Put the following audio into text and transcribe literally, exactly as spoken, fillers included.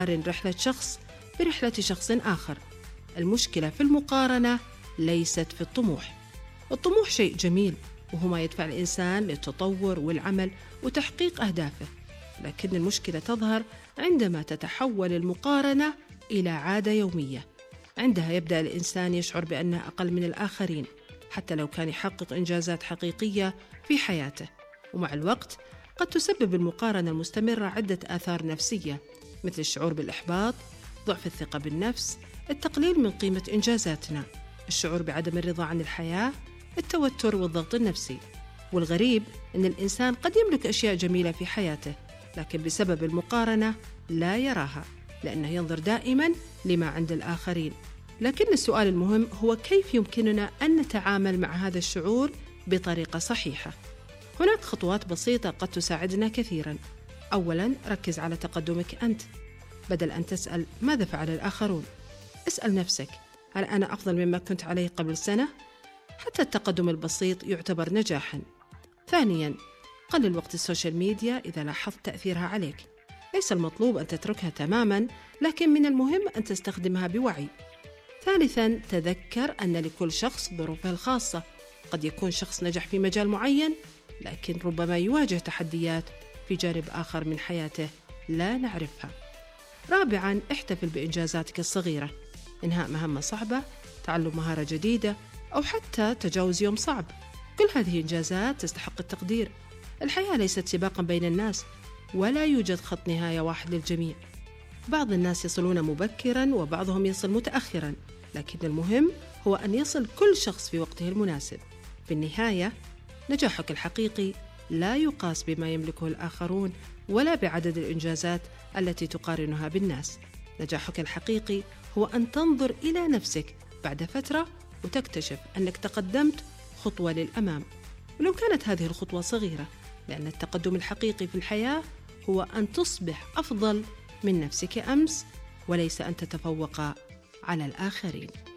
قارن رحلة شخص برحلة شخص آخر. المشكلة في المقارنة ليست في الطموح. الطموح شيء جميل وهو ما يدفع الإنسان للتطور والعمل وتحقيق أهدافه، لكن المشكلة تظهر عندما تتحول المقارنة إلى عادة يومية. عندها يبدأ الإنسان يشعر بأنه أقل من الآخرين حتى لو كان يحقق إنجازات حقيقية في حياته. ومع الوقت قد تسبب المقارنة المستمرة عدة آثار نفسية، مثل الشعور بالإحباط، ضعف الثقة بالنفس، التقليل من قيمة إنجازاتنا، الشعور بعدم الرضا عن الحياة، التوتر والضغط النفسي. والغريب أن الإنسان قد يملك أشياء جميلة في حياته، لكن بسبب المقارنة لا يراها، لأنه ينظر دائما لما عند الآخرين. لكن السؤال المهم هو كيف يمكننا أن نتعامل مع هذا الشعور بطريقة صحيحة؟ هناك خطوات بسيطة قد تساعدنا كثيرا. أولا، ركز على تقدمك أنت. بدل أن تسأل ماذا فعل الآخرون، اسأل نفسك هل أنا أفضل مما كنت عليه قبل سنة؟ حتى التقدم البسيط يعتبر نجاحا. ثانيا، قلل وقت السوشيال ميديا إذا لاحظت تأثيرها عليك. ليس المطلوب أن تتركها تماما، لكن من المهم أن تستخدمها بوعي. ثالثا، تذكر أن لكل شخص ظروفه الخاصة. قد يكون شخص نجح في مجال معين، لكن ربما يواجه تحديات في جانب آخر من حياته لا نعرفها. رابعا، احتفل بإنجازاتك الصغيرة. إنهاء مهمة صعبة، تعلم مهارة جديدة، أو حتى تجاوز يوم صعب، كل هذه إنجازات تستحق التقدير. الحياة ليست سباقا بين الناس، ولا يوجد خط نهاية واحد للجميع. بعض الناس يصلون مبكرا وبعضهم يصل متأخرا، لكن المهم هو أن يصل كل شخص في وقته المناسب. في النهاية، نجاحك الحقيقي لا يقاس بما يملكه الآخرون ولا بعدد الإنجازات التي تقارنها بالناس. نجاحك الحقيقي هو أن تنظر إلى نفسك بعد فترة وتكتشف أنك تقدمت خطوة للأمام، ولو كانت هذه الخطوة صغيرة، لأن التقدم الحقيقي في الحياة هو أن تصبح أفضل من نفسك أمس، وليس أن تتفوق على الآخرين.